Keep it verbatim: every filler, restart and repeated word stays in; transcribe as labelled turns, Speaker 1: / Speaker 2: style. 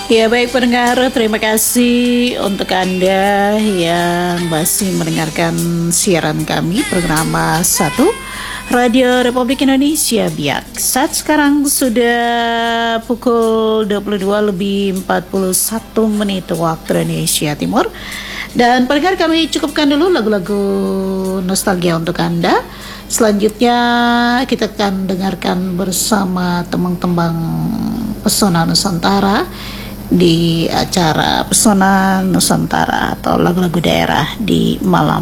Speaker 1: Ya baik pendengar, terima kasih untuk Anda yang masih mendengarkan siaran kami program satu Radio Republik Indonesia Biak. Saat sekarang sudah pukul dua puluh dua lebih empat puluh satu menit waktu Indonesia Timur. Dan pendengar, kami cukupkan dulu lagu-lagu nostalgia untuk Anda. Selanjutnya kita akan dengarkan bersama tembang-tembang pesona Nusantara di acara Pesona Nusantara atau lagu-lagu daerah di malam